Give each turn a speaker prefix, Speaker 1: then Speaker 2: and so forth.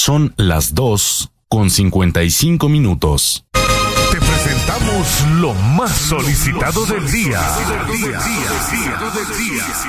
Speaker 1: Son las 2:55.
Speaker 2: Te presentamos lo más solicitado del día.